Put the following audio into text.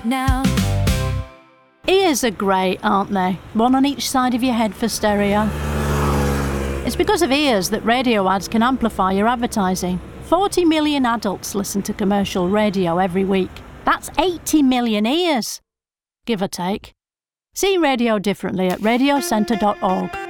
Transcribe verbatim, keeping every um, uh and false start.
right now. Ears are great, aren't they? One on each side of your head for stereo. It's because of ears that radio ads can amplify your advertising. forty million adults listen to commercial radio every week. That's eighty million ears, give or take. See radio differently at radio centre dot org.